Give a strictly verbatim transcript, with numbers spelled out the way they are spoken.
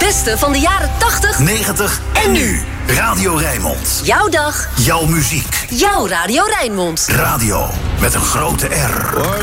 beste van de jaren tachtig, negentig en nu. Radio Rijnmond. Jouw dag. Jouw muziek. Jouw Radio Rijnmond. Radio met een grote R.